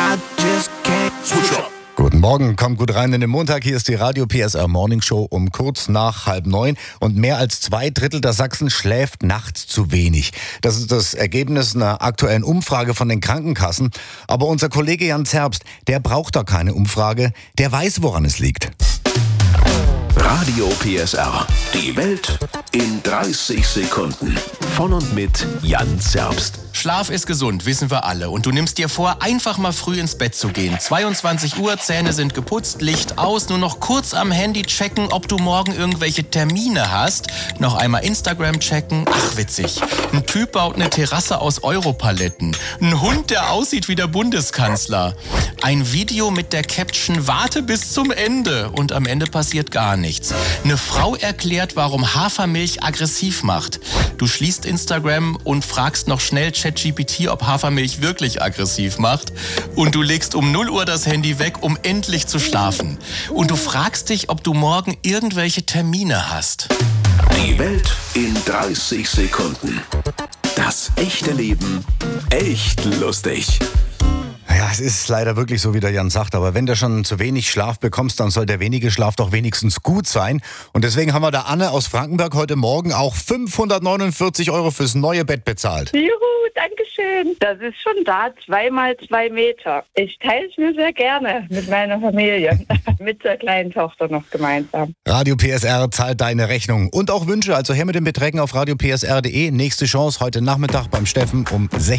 Guten Morgen, kommt gut rein in den Montag. Hier ist die Radio PSR Morning Show um kurz nach 8:30. Und mehr als 2/3 der Sachsen schläft nachts zu wenig. Das ist das Ergebnis einer aktuellen Umfrage von den Krankenkassen. Aber unser Kollege Jan Zerbst, der braucht da keine Umfrage. Der weiß, woran es liegt. Radio PSR. Die Welt in 30 Sekunden. Von und mit Jan Zerbst. Schlaf ist gesund, wissen wir alle. Und du nimmst dir vor, einfach mal früh ins Bett zu gehen. 22 Uhr, Zähne sind geputzt, Licht aus, nur noch kurz am Handy checken, ob du morgen irgendwelche Termine hast. Noch einmal Instagram checken. Ach, witzig. Ein Typ baut eine Terrasse aus Europaletten. Ein Hund, der aussieht wie der Bundeskanzler. Ein Video mit der Caption, warte bis zum Ende. Und am Ende passiert gar nichts. Eine Frau erklärt, warum Hafermilch aggressiv macht. Du schließt Instagram und fragst noch schnell ChatGPT, ob Hafermilch wirklich aggressiv macht. Und du legst um 0 Uhr das Handy weg, um endlich zu schlafen. Und du fragst dich, ob du morgen irgendwelche Termine hast. Die Welt in 30 Sekunden. Das echte Leben echt lustig. Ja, es ist leider wirklich so, wie der Jan sagt, aber wenn du schon zu wenig Schlaf bekommst, dann soll der wenige Schlaf doch wenigstens gut sein. Und deswegen haben wir der Anne aus Frankenberg heute Morgen auch 549 € fürs neue Bett bezahlt. Juhu, Dankeschön. Das ist schon da, 2x2 Meter. Ich teile es mir sehr gerne mit meiner Familie, mit der kleinen Tochter noch gemeinsam. Radio PSR zahlt deine Rechnung und auch Wünsche, also her mit den Beträgen auf radiopsr.de. Nächste Chance heute Nachmittag beim Steffen um 16.